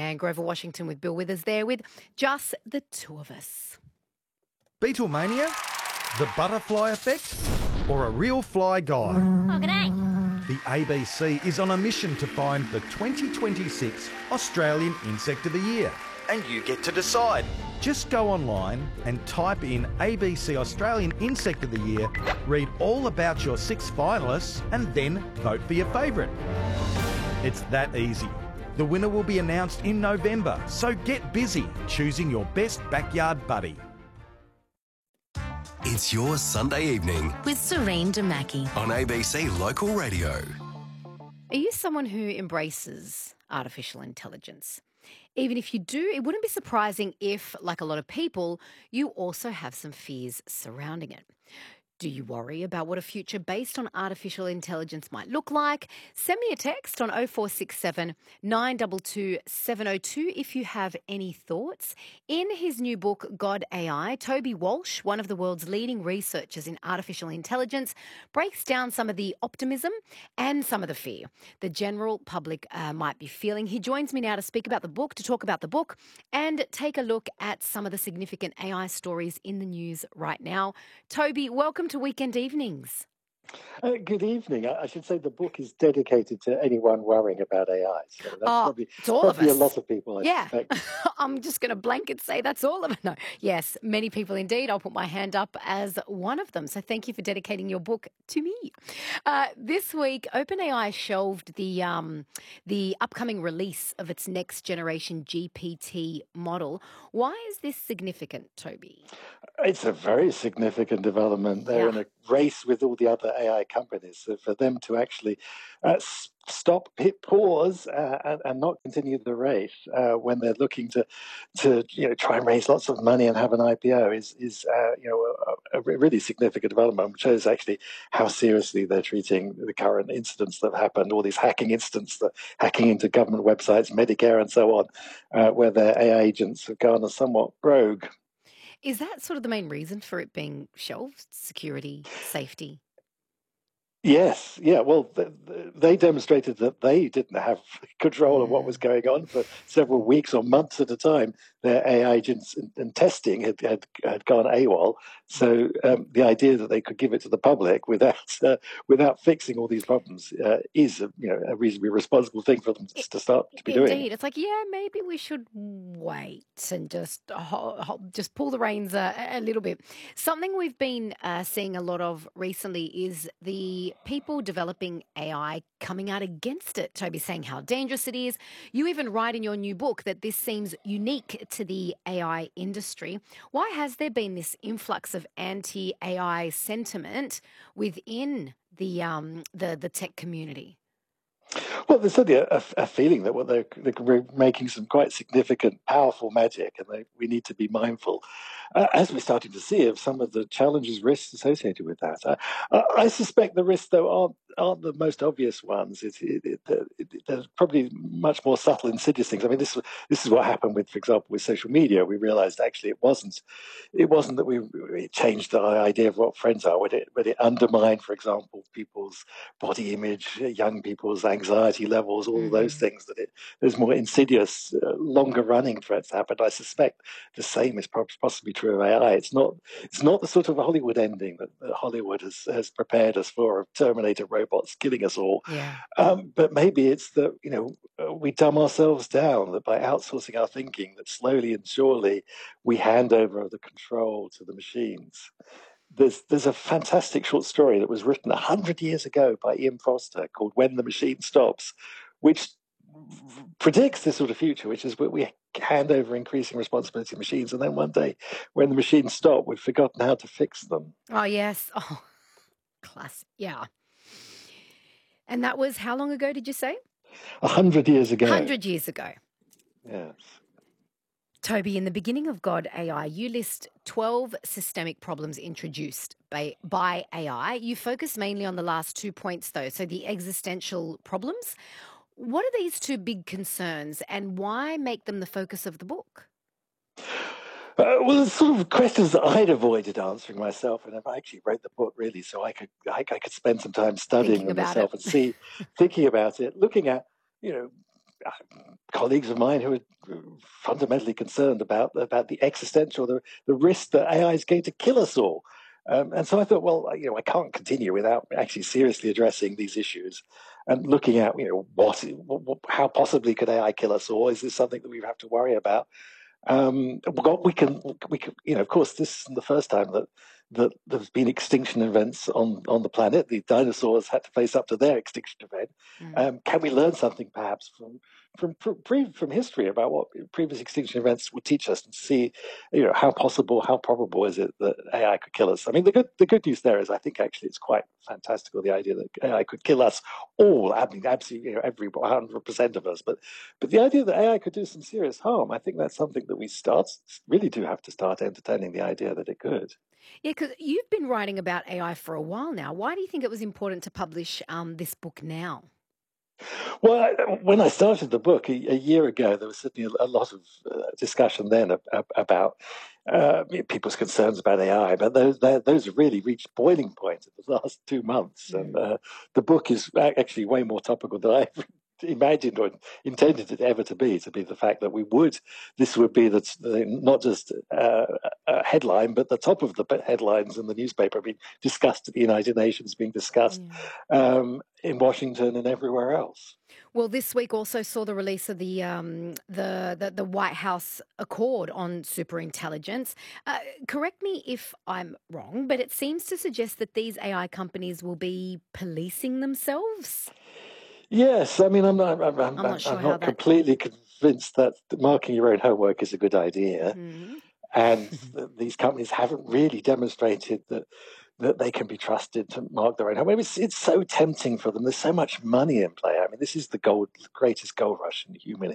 and Grover Washington with Bill Withers there with just the two of us. Beatlemania? The butterfly effect? Or a real fly guy? Oh, g'day. The ABC is on a mission to find the 2026 Australian Insect of the Year. And you get to decide. Just go online and type in ABC Australian Insect of the Year, read all about your 6 finalists, and then vote for your favourite. It's that easy. The winner will be announced in November, so get busy choosing your best backyard buddy. It's your Sunday evening With Serene Damaki. on ABC Local Radio. Are you someone who embraces artificial intelligence? Even if you do, it wouldn't be surprising if, like a lot of people, you also have some fears surrounding it. Do you worry about what a future based on artificial intelligence might look like? Send me a text on 0467 922 702 if you have any thoughts. In his new book, God AI, Toby Walsh, one of the world's leading researchers in artificial intelligence, breaks down some of the optimism and some of the fear the general public might be feeling. He joins me now to speak about the book, to talk about the book, and take a look at some of the significant AI stories in the news right now. Toby, welcome to Weekend Evenings. Good evening. I should say the book is dedicated to anyone worrying about AI. So that's it's all of probably us. a lot of people, I suspect. I'm just going to blanket say that's all of it. No, yes, many people indeed. I'll put my hand up as one of them. So thank you for dedicating your book to me. This week, OpenAI shelved the upcoming release of its next generation GPT model. Why is this significant, Toby? It's a very significant development. They're in a race with all the other AI companies. So for them to actually stop, hit pause, and not continue the race when they're looking to try and raise lots of money and have an IPO is a really significant development, which shows actually how seriously they're treating the current incidents that have happened, all these hacking incidents, hacking into government websites, Medicare and so on, where their AI agents have gone somewhat rogue. Is that sort of the main reason for it being shelved? Security, safety? Yes, yeah. Well, they demonstrated that they didn't have control of what was going on for several weeks or months at a time. Their AI agents and testing had gone AWOL. So the idea that they could give it to the public without fixing all these problems is a reasonably responsible thing for them to start to be doing. Indeed, it's like maybe we should wait and just pull the reins a little bit. Something we've been seeing a lot of recently is the people developing AI coming out against it. Toby saying how dangerous it is. You even write in your new book that this seems unique to the AI industry. Why has there been this influx of anti-AI sentiment within the tech community? Well, there's certainly a feeling that they're making some quite significant, powerful magic, and we need to be mindful, as we're starting to see, of some of the challenges, risks associated with that. I suspect the risks, though, aren't the most obvious ones. There's probably much more subtle, insidious things. I mean, this is what happened with, for example, with social media. We realised actually it wasn't that it changed our idea of what friends are, but it undermined, for example, people's body image, young people's anxiety levels, all of those things. There's more insidious, longer running threats happen. I suspect the same is possibly true of AI. It's not the sort of Hollywood ending that Hollywood has prepared us for, of Terminator robots killing us all. Yeah. But maybe it's that we dumb ourselves down, that by outsourcing our thinking, that slowly and surely we hand over the control to the machines. There's a fantastic short story that was written 100 years ago by Ian Foster called When the Machine Stops, which predicts this sort of future, which is where we hand over increasing responsibility to machines, and then one day when the machines stop, we've forgotten how to fix them. Oh, yes. Oh, classic. Yeah. And that was how long ago, did you say? 100 years ago. 100 years ago. Yes. Toby, in the beginning of God AI, you list 12 systemic problems introduced by AI. You focus mainly on the last 2 points, though, so the existential problems. What are these two big concerns, and why make them the focus of the book? Well, the sort of questions that I'd avoided answering myself, and I actually wrote the book really so I could spend some time studying them myself and thinking about it, looking at colleagues of mine who are fundamentally concerned about the existential, the risk that AI is going to kill us all. And so I thought, well, I can't continue without actually seriously addressing these issues and looking at, how possibly could AI kill us all? Is this something that we have to worry about? We can, of course, this isn't the first time that there's been extinction events on the planet. The dinosaurs had to face up to their extinction event. Can we learn something perhaps from history about what previous extinction events would teach us, and see, how probable is it that AI could kill us? I mean, the good news there is I think actually it's quite fantastical, the idea that AI could kill us all. I mean, absolutely, every 100% of us. But the idea that AI could do some serious harm, I think that's something that we really do have to start entertaining the idea that it could. Yeah, because you've been writing about AI for a while now. Why do you think it was important to publish this book now? Well, when I started the book a year ago, there was certainly a lot of discussion then about people's concerns about AI, but those have really reached boiling point in the last 2 months. And the book is actually way more topical than I imagined or intended it ever to be the fact that this would be not just a headline, but the top of the headlines in the newspaper being discussed at the United Nations, being discussed in Washington and everywhere else. Well, this week also saw the release of the White House Accord on superintelligence. Correct me if I'm wrong, but it seems to suggest that these AI companies will be policing themselves. Yes, I mean, I'm not sure I'm how not that. completely convinced that marking your own homework is a good idea. And these companies haven't really demonstrated that they can be trusted to mark their own homework. It's so tempting for them. There's so much money in play. I mean, this is the greatest gold rush in human